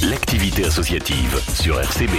l'activité associative sur RCB.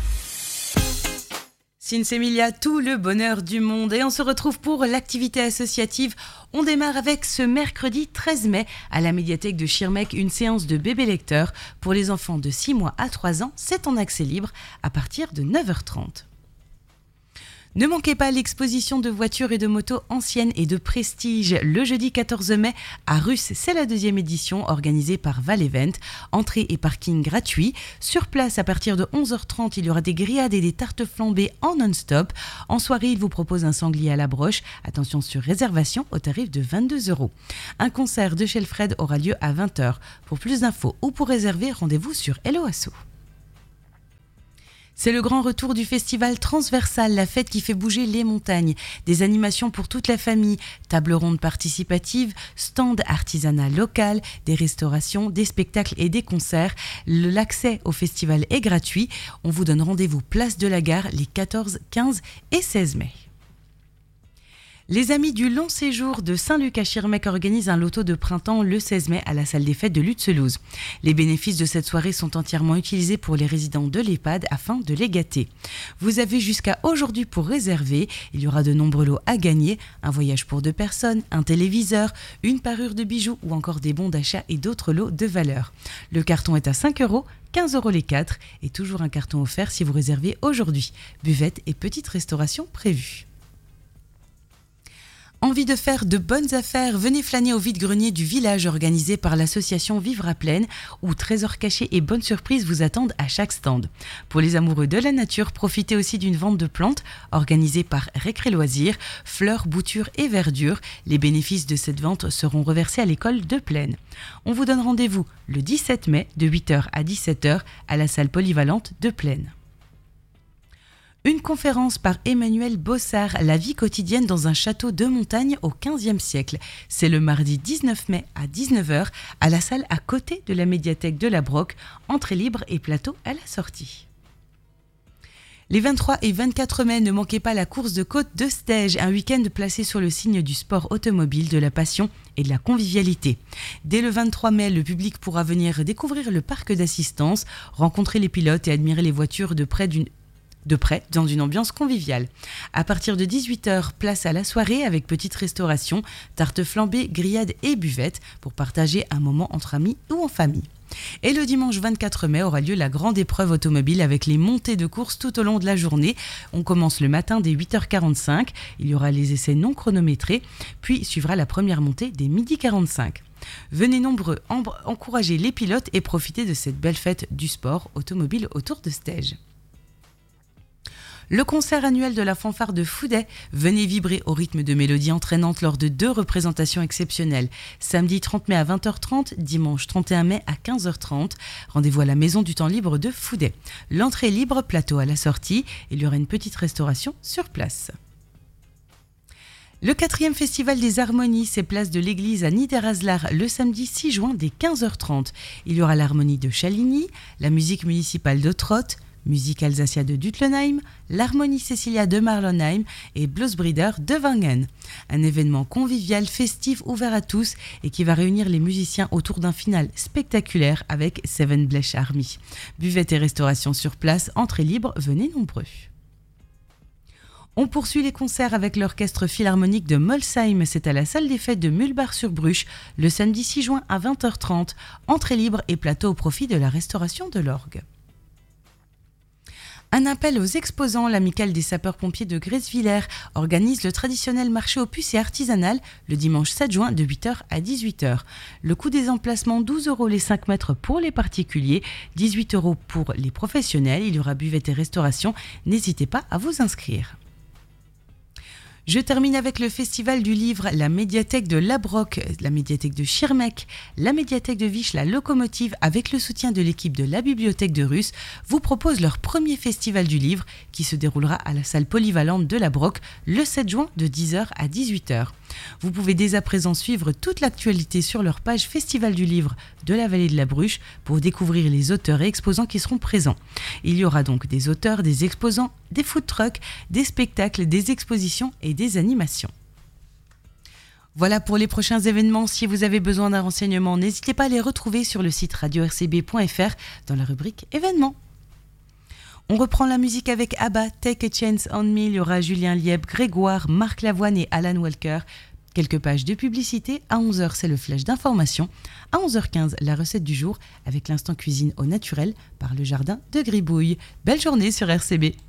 Sinsemilia, tout le bonheur du monde. Et on se retrouve pour l'activité associative. On démarre avec ce mercredi 13 mai à la médiathèque de Schirmeck une séance de bébé lecteur pour les enfants de 6 mois à 3 ans. C'est en accès libre à partir de 9h30. Ne manquez pas l'exposition de voitures et de motos anciennes et de prestige le jeudi 14 mai à Russe. C'est la 2e édition organisée par Val Event. Entrée et parking gratuit. Sur place, à partir de 11h30, il y aura des grillades et des tartes flambées en non-stop. En soirée, il vous propose un sanglier à la broche. Attention sur réservation au tarif de 22€. Un concert de Shelfred aura lieu à 20h. Pour plus d'infos ou pour réserver, rendez-vous sur Hello Asso. C'est le grand retour du festival Transversal, la fête qui fait bouger les montagnes. Des animations pour toute la famille, table ronde participative, stand artisanat local, des restaurations, des spectacles et des concerts. L'accès au festival est gratuit. On vous donne rendez-vous place de la Gare les 14, 15 et 16 mai. Les amis du long séjour de Saint-Luc à Schirmeck organisent un loto de printemps le 16 mai à la salle des fêtes de Lutzelouse. Les bénéfices de cette soirée sont entièrement utilisés pour les résidents de l'EHPAD afin de les gâter. Vous avez jusqu'à aujourd'hui pour réserver. Il y aura de nombreux lots à gagner, un voyage pour 2 personnes, un téléviseur, une parure de bijoux ou encore des bons d'achat et d'autres lots de valeur. Le carton est à 5€, 15€ les 4 et toujours un carton offert si vous réservez aujourd'hui. Buvette et petite restauration prévues. Envie de faire de bonnes affaires? Venez flâner au vide-grenier du village organisé par l'association Vivre à Plaine où trésors cachés et bonnes surprises vous attendent à chaque stand. Pour les amoureux de la nature, profitez aussi d'une vente de plantes organisée par Récré Loisirs, fleurs, boutures et verdure. Les bénéfices de cette vente seront reversés à l'école de Plaine. On vous donne rendez-vous le 17 mai de 8h à 17h à la salle polyvalente de Plaine. Une conférence par Emmanuel Bossard, la vie quotidienne dans un château de montagne au XVe siècle. C'est le mardi 19 mai à 19h à la salle à côté de la médiathèque de la Broc, entrée libre et plateau à la sortie. Les 23 et 24 mai, ne manquez pas la course de côte de Stège, un week-end placé sur le signe du sport automobile, de la passion et de la convivialité. Dès le 23 mai, le public pourra venir découvrir le parc d'assistance, rencontrer les pilotes et admirer les voitures de près dans une ambiance conviviale. À partir de 18h, place à la soirée avec petite restauration, tarte flambée, grillade et buvette pour partager un moment entre amis ou en famille. Et le dimanche 24 mai aura lieu la grande épreuve automobile avec les montées de course tout au long de la journée. On commence le matin dès 8h45, il y aura les essais non chronométrés, puis suivra la première montée dès 12h45. Venez nombreux encourager les pilotes et profiter de cette belle fête du sport automobile autour de Stège. Le concert annuel de la fanfare de Fouday, venez vibrer au rythme de mélodies entraînantes lors de 2 représentations exceptionnelles. Samedi 30 mai à 20h30, dimanche 31 mai à 15h30. Rendez-vous à la Maison du Temps Libre de Fouday. L'entrée est libre, plateau à la sortie. Il y aura une petite restauration sur place. Le 4e festival des harmonies, c'est place de l'église à Niederaslar le samedi 6 juin dès 15h30. Il y aura l'harmonie de Chaligny, la musique municipale de Trott, musique Alsacia de Dutlenheim, l'harmonie Cecilia de Marlonheim et Bluesbreeder de Wangen. Un événement convivial, festif, ouvert à tous et qui va réunir les musiciens autour d'un final spectaculaire avec Seven Bleach Army. Buvette et restauration sur place, entrée libre, venez nombreux. On poursuit les concerts avec l'orchestre philharmonique de Molsheim. C'est à la salle des fêtes de Mulbach-sur-Bruche le samedi 6 juin à 20h30. Entrée libre et plateau au profit de la restauration de l'orgue. Un appel aux exposants, l'amicale des sapeurs-pompiers de Gressvillers organise le traditionnel marché aux puces et artisanal le dimanche 7 juin de 8h à 18h. Le coût des emplacements, 12€ les 5 mètres pour les particuliers, 18€ pour les professionnels. Il y aura buvette et restauration. N'hésitez pas à vous inscrire. Je termine avec le festival du livre, la médiathèque de La Broc, la médiathèque de Schirmeck, la médiathèque de Vich, la Locomotive, avec le soutien de l'équipe de la bibliothèque de Russe, vous proposent leur premier festival du livre qui se déroulera à la salle polyvalente de La Broc le 7 juin de 10h à 18h. Vous pouvez dès à présent suivre toute l'actualité sur leur page Festival du livre de la vallée de la Bruche pour découvrir les auteurs et exposants qui seront présents. Il y aura donc des auteurs, des exposants, des food trucks, des spectacles, des expositions et des animations. Voilà pour les prochains événements. Si vous avez besoin d'un renseignement, n'hésitez pas à les retrouver sur le site radio-rcb.fr dans la rubrique événements. On reprend la musique avec ABBA, Take a Chance on Me. Il y aura Julien Lieb, Grégoire, Marc Lavoine et Alan Walker. Quelques pages de publicité. À 11h, c'est le flash d'information. À 11h15, la recette du jour avec l'instant cuisine au naturel par le jardin de Gribouille. Belle journée sur RCB.